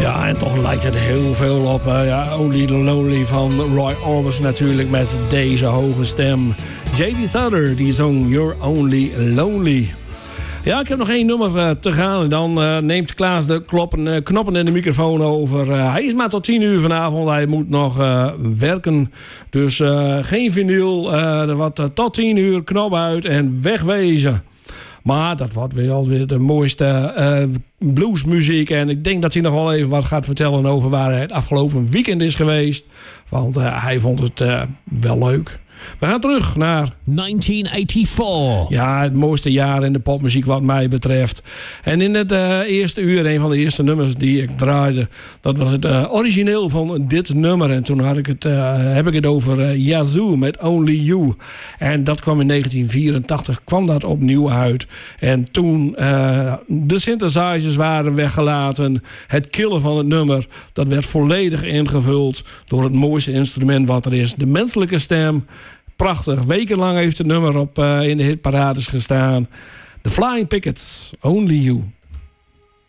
Ja, en toch lijkt het heel veel op Only Lonely van Roy Orbison natuurlijk met deze hoge stem. J.D. Souther die zong You're Only Lonely. Ja, ik heb nog 1 nummer te gaan en dan neemt Klaas de knoppen en de microfoon over. Hij is maar tot 10 uur vanavond, hij moet nog werken. Dus geen vinyl, tot 10 uur knop uit en wegwezen. Maar dat wordt weer alweer de mooiste bluesmuziek. En ik denk dat hij nog wel even wat gaat vertellen over waar hij het afgelopen weekend is geweest. Want hij vond het wel leuk. We gaan terug naar 1984. Ja, het mooiste jaar in de popmuziek wat mij betreft. En in het eerste uur, een van de eerste nummers die ik draaide, dat was het origineel van dit nummer. En toen heb ik het over Yazoo met Only You. En dat kwam in 1984, kwam dat opnieuw uit. En toen de synthesizers waren weggelaten, het killen van het nummer, dat werd volledig ingevuld door het mooiste instrument wat er is, de menselijke stem. Prachtig. Wekenlang heeft het nummer in de hitparades gestaan. The Flying Pickets, Only You.